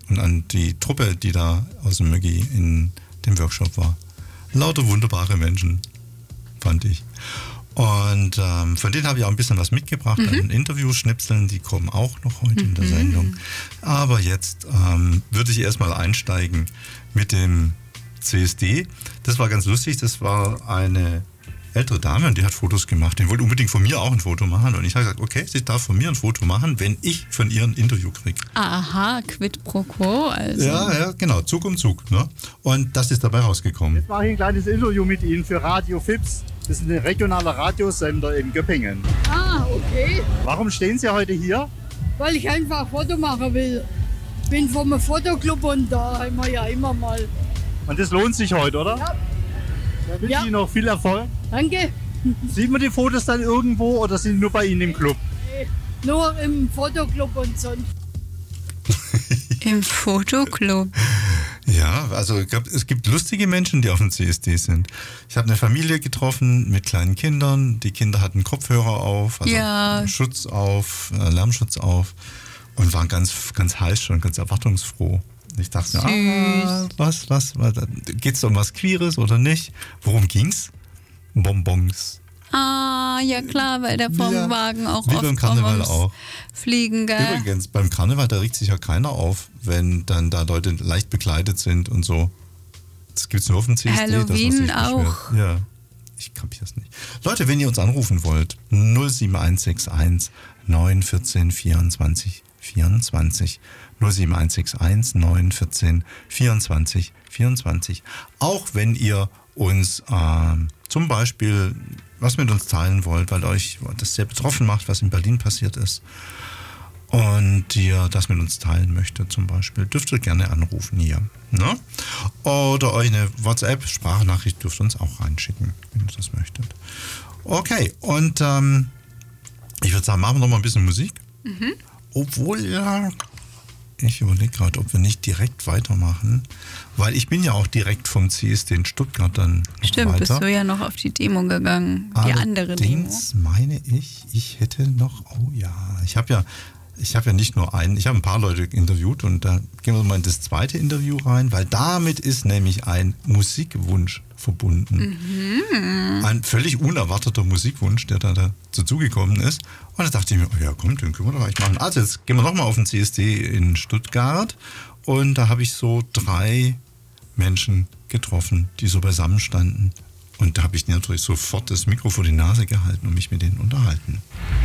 und an die Truppe, die da aus dem Mögi in dem Workshop war. Lauter wunderbare Menschen, fand ich. Und von denen habe ich auch ein bisschen was mitgebracht an Interviewschnipseln, die kommen auch noch heute in der Sendung. Aber jetzt würde ich erstmal einsteigen mit dem CSD. Das war ganz lustig, das war eine ältere Dame und die hat Fotos gemacht. Die wollte unbedingt von mir auch ein Foto machen und ich habe gesagt, okay, sie darf von mir ein Foto machen, wenn ich von ihr ein Interview kriege. Aha, quid pro quo. Also. Ja, genau, Zug um Zug. Ne? Und das ist dabei rausgekommen. Jetzt mache ich ein kleines Interview mit Ihnen für Radio Fips. Das ist ein regionaler Radiosender in Göppingen. Ah, okay. Warum stehen Sie heute hier? Weil ich einfach ein Foto machen will. Bin vom Fotoclub und da haben wir ja immer mal. Und das lohnt sich heute, oder? Ja. Dann wünsche ich Ihnen noch viel Erfolg. Danke. Sieht man die Fotos dann irgendwo oder sind die nur bei Ihnen im Club? Nur im Fotoclub und sonst. Im Fotoclub. Ja, also es gibt lustige Menschen, die auf dem CSD sind. Ich habe eine Familie getroffen mit kleinen Kindern. Die Kinder hatten Kopfhörer auf, also Schutz auf, Lärmschutz auf und waren ganz, ganz heiß schon, ganz erwartungsfroh. Ich dachte, was? Geht's um was Queeres oder nicht? Worum ging's? Bonbons. Ah, ja klar, weil der vom Wagen auch wie oft beim Karneval auch fliegen, gell? Übrigens, beim Karneval, da regt sich ja keiner auf, wenn dann da Leute leicht bekleidet sind und so. Das gibt's nur auf dem CSD. Halloween dass man sich auch. beschwert. Ja, ich kapier's nicht. Leute, wenn ihr uns anrufen wollt, 07161 914 24 24. 07161 914 24 24. Auch wenn ihr uns zum Beispiel was mit uns teilen wollt, weil euch das sehr betroffen macht, was in Berlin passiert ist und ihr das mit uns teilen möchtet zum Beispiel, dürft ihr gerne anrufen hier. Ne? Oder euch eine WhatsApp-Sprachnachricht dürft ihr uns auch reinschicken, wenn ihr das möchtet. Okay, und ich würde sagen, machen wir noch mal ein bisschen Musik. Obwohl, ich überlege gerade, ob wir nicht direkt weitermachen, weil ich bin ja auch direkt vom CSD in Stuttgart dann noch Stimmt, weiter. bist du ja noch auf die Demo gegangen, die andere Demo. Allerdings meine ich hätte noch, ich habe ja nicht nur ich habe ein paar Leute interviewt und da gehen wir mal in das zweite Interview rein, weil damit ist nämlich ein Musikwunsch verbunden. Ein völlig unerwarteter Musikwunsch, der da dazugekommen ist. Und da dachte ich mir, ja komm, den können wir doch gleich machen. Also jetzt gehen wir nochmal auf den CSD in Stuttgart und da habe ich so 3 Menschen getroffen, die so beisammen standen. Und da habe ich natürlich sofort das Mikro vor die Nase gehalten und mich mit denen unterhalten.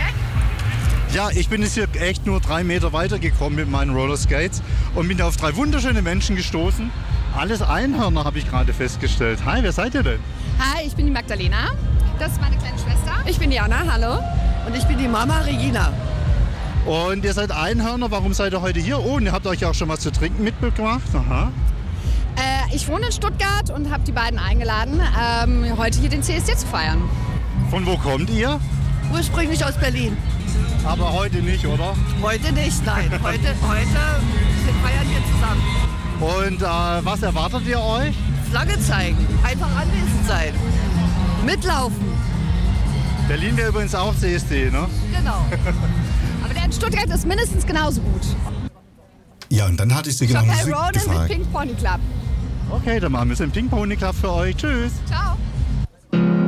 Ja, ich bin jetzt hier echt nur 3 Meter weitergekommen mit meinen Rollerskates und bin auf 3 wunderschöne Menschen gestoßen. Alles Einhörner, habe ich gerade festgestellt. Hi, wer seid ihr denn? Hi, ich bin die Magdalena. Das ist meine kleine Schwester. Ich bin Jana, hallo. Und ich bin die Mama Regina. Und ihr seid Einhörner, warum seid ihr heute hier? Oh, und ihr habt euch auch schon was zu trinken mitgebracht. Aha. Ich wohne in Stuttgart und habe die beiden eingeladen, heute hier den CSD zu feiern. Von wo kommt ihr? Ursprünglich aus Berlin. Aber heute nicht, oder? Heute nicht, nein. Heute wir feiern hier zusammen. Und was erwartet ihr euch? Flagge zeigen, einfach anwesend sein, mitlaufen. Berlin wäre übrigens auch CSD, ne? Genau. Aber der in Stuttgart ist mindestens genauso gut. Ja, und dann hatte ich sie genau Chappelle Musik Ronan mit gefragt. Pink Pony Club. Okay, dann machen wir es im Ping Pony Club für euch. Tschüss. Ciao.